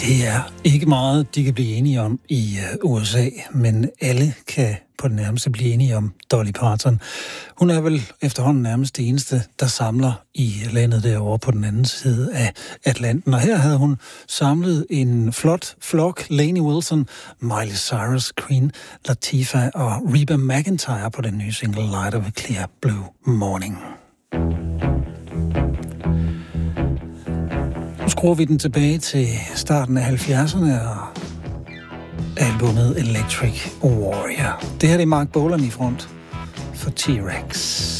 Det er ikke meget, de kan blive enige om i USA, men alle kan på det nærmeste blive enige om Dolly Parton. Hun er vel efterhånden nærmest det eneste, der samler i landet derovre på den anden side af Atlanten. Og her havde hun samlet en flot flok, Lainey Wilson, Miley Cyrus, Queen Latifah og Reba McEntire på den nye single Light of a Clear Blue Morning. Nu skruer vi den tilbage til starten af 70'erne og albumet Electric Warrior. Det her er Mark Bolan i front for T-Rex.